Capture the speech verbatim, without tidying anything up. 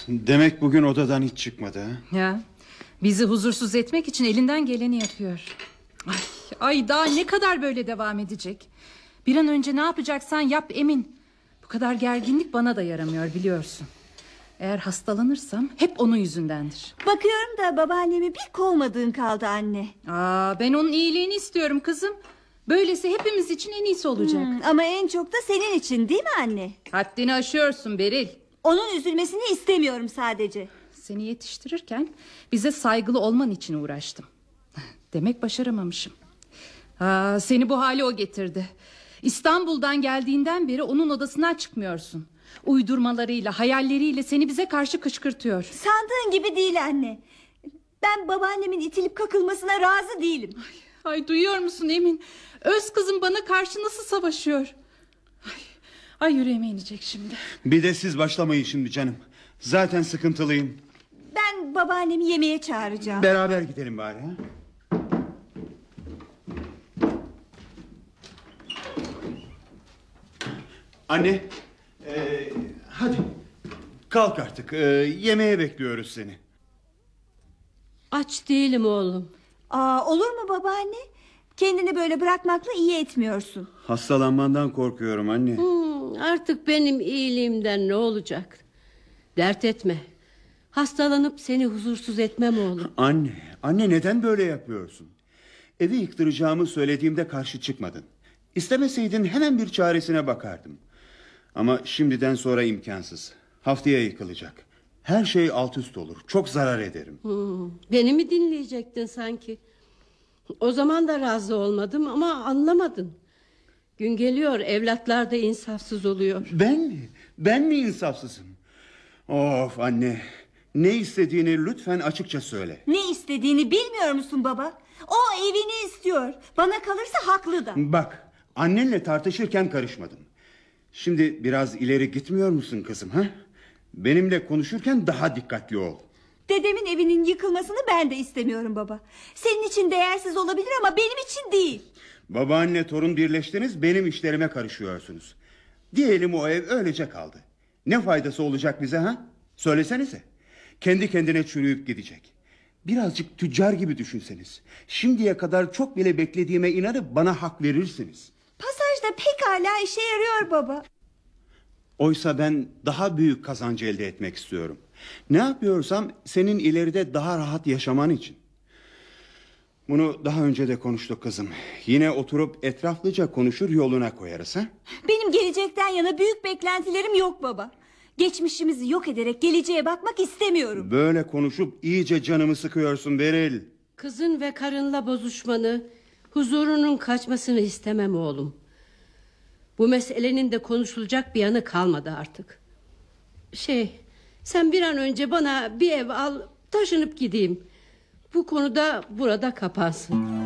Demek bugün odadan hiç çıkmadı ha? Ya, bizi huzursuz etmek için elinden geleni yapıyor. Ay, ay daha ne kadar böyle devam edecek? Bir an önce ne yapacaksan yap Emin. Bu kadar gerginlik bana da yaramıyor biliyorsun. Eğer hastalanırsam hep onun yüzündendir. Bakıyorum da babaannemi bir kovmadığın kaldı anne. Aa, ben onun iyiliğini istiyorum kızım. Böylesi hepimiz için en iyisi olacak. Hmm, ama en çok da senin için değil mi anne? Haddini aşıyorsun Beril. Onun üzülmesini istemiyorum sadece. Seni yetiştirirken bize saygılı olman için uğraştım. Demek başaramamışım. Aa, seni bu hale o getirdi. İstanbul'dan geldiğinden beri onun odasından çıkmıyorsun. Uydurmalarıyla, hayalleriyle seni bize karşı kışkırtıyor. Sandığın gibi değil anne. Ben babaannemin itilip kakılmasına razı değilim. Ay, ay duyuyor musun Emin? Öz kızım bana karşı nasıl savaşıyor? Ay, ay yüreğime inecek şimdi. Bir de siz başlamayın şimdi canım. Zaten sıkıntılıyım. Ben babaannemi yemeğe çağıracağım. Beraber gidelim bari ha? Anne, e, hadi kalk artık. E, yemeğe bekliyoruz seni. Aç değilim oğlum. Aa, olur mu babaanne? Kendini böyle bırakmakla iyi etmiyorsun. Hastalanmandan korkuyorum anne. Hmm, artık benim iyiliğimden ne olacak? Dert etme. Hastalanıp seni huzursuz etmem oğlum. Anne, anne neden böyle yapıyorsun? Evi yıktıracağımı söylediğimde karşı çıkmadın. İstemeseydin hemen bir çaresine bakardım. Ama şimdiden sonra imkansız. Haftaya yıkılacak. Her şey alt üst olur. Çok zarar ederim. Hmm, beni mi dinleyecektin sanki? O zaman da razı olmadım ama anlamadın. Gün geliyor evlatlar da insafsız oluyor. Ben mi? Ben mi insafsızım? Of anne. Ne istediğini lütfen açıkça söyle. Ne istediğini bilmiyor musun baba? O evini istiyor. Bana kalırsa haklı da. Bak, annenle tartışırken karışmadım. Şimdi biraz ileri gitmiyor musun kızım ha? Benimle konuşurken daha dikkatli ol. Dedemin evinin yıkılmasını ben de istemiyorum baba. Senin için değersiz olabilir ama benim için değil. Babaanne torun birleştiniz, benim işlerime karışıyorsunuz. Diyelim o ev öylece kaldı. Ne faydası olacak bize ha? Söylesenize. Kendi kendine çürüyüp gidecek. Birazcık tüccar gibi düşünseniz. Şimdiye kadar çok bile beklediğime inanıp bana hak verirsiniz. Pasajda pekala işe yarıyor baba. Oysa ben daha büyük kazancı elde etmek istiyorum. Ne yapıyorsam senin ileride daha rahat yaşaman için. Bunu daha önce de konuştuk kızım. Yine oturup etraflıca konuşur yoluna koyarız ha? Benim gelecekten yana büyük beklentilerim yok baba. Geçmişimizi yok ederek geleceğe bakmak istemiyorum. Böyle konuşup iyice canımı sıkıyorsun Beril. Kızın ve karınla bozuşmanı, huzurunun kaçmasını istemem oğlum. Bu meselenin de konuşulacak bir yanı kalmadı artık. Şey, sen bir an önce bana bir ev al, taşınıp gideyim. Bu konuda burada kapansın.